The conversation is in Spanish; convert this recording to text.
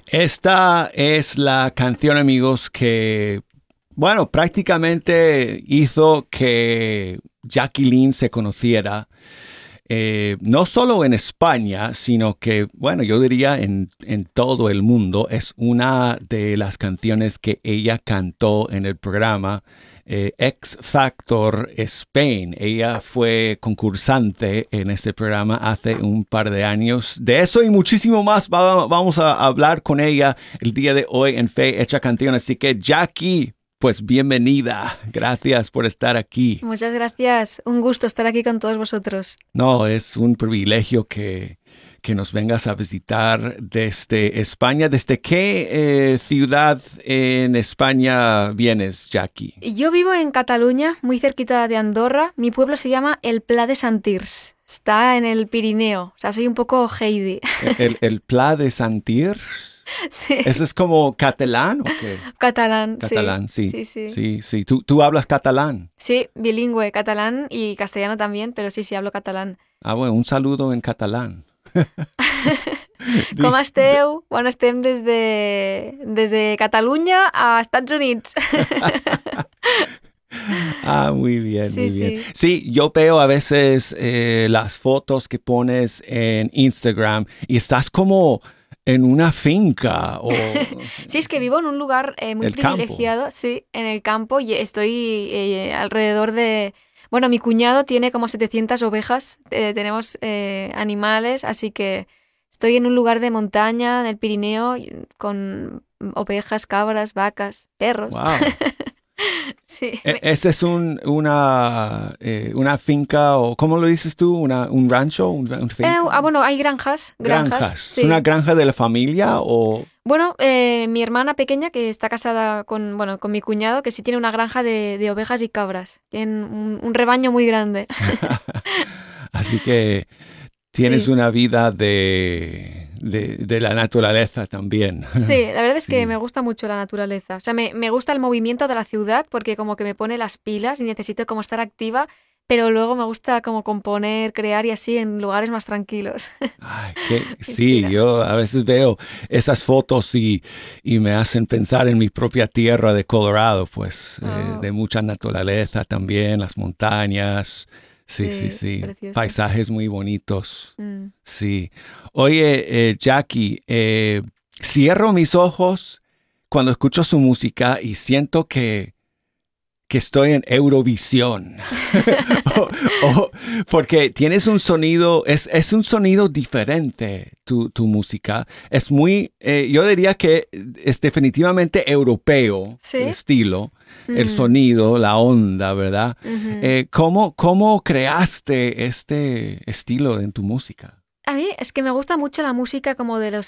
Esta es la canción, amigos, que, bueno, prácticamente hizo que Jacqueline se conociera, no solo en España, sino que, bueno, yo diría en todo el mundo. Es una de las canciones que ella cantó en el programa X Factor Spain. Ella fue concursante en este programa hace un par de años. De eso y muchísimo más vamos a hablar con ella el día de hoy en Fe Hecha Canción. Así que, Jackie, pues bienvenida. Gracias por estar aquí. Muchas gracias. Un gusto estar aquí con todos vosotros. No, es un privilegio que nos vengas a visitar desde España. ¿Desde qué ciudad en España vienes, Jackie? Yo vivo en Cataluña, muy cerquita de Andorra. Mi pueblo se llama El Pla de Sant Tirs. Está en el Pirineo. O sea, soy un poco Heidi. ¿El Pla de Sant Tirs? Sí. ¿Eso es como catalán o qué? Catalán, Catalán, sí. sí. Sí. ¿Tú hablas catalán? Sí, bilingüe, catalán y castellano también, pero sí, hablo catalán. Ah, bueno, un saludo en catalán. Com esteu? Bueno, estem desde Catalunya a Estats Units. Ah, muy bien, Sí, muy bien. sí. Sí, yo veo a veces las fotos que pones en Instagram y estás como en una finca o Sí, es que vivo en un lugar muy el campo. privilegiado, sí, en el campo y estoy alrededor de... Bueno, mi cuñado tiene como 700 ovejas, tenemos animales, así que estoy en un lugar de montaña, en el Pirineo, con ovejas, cabras, vacas, perros. Wow. Sí. ¿Esa es una finca o cómo lo dices tú? ¿Un rancho? ¿Un finca? Bueno, hay granjas, Granjas. ¿Es sí. una granja de la familia o...? Bueno, mi hermana pequeña, que está casada con mi cuñado, que sí tiene una granja de ovejas y cabras. Tienen un rebaño muy grande. Así que tienes Sí. una vida de la naturaleza también. Sí, la verdad es que me Sí. gusta mucho la naturaleza. O sea, me gusta el movimiento de la ciudad porque como que me pone las pilas y necesito como estar activa, pero luego me gusta como componer, crear y así en lugares más tranquilos. Ay, Sí, sí, yo a veces veo esas fotos y me hacen pensar en mi propia tierra de Colorado, pues Oh, de mucha naturaleza también, las montañas. Sí, sí, sí, sí. precioso. Paisajes muy bonitos. Mm. Sí. Oye, Jackie, cierro mis ojos cuando escucho su música y siento que estoy en Eurovisión. o, Porque tienes un sonido, es un sonido diferente tu música. Es muy, yo diría que es definitivamente europeo el ¿Sí? estilo, el Mm, sonido, la onda, ¿verdad? ujú. ¿Cómo creaste este estilo en tu música? A mí es que me gusta mucho la música como de los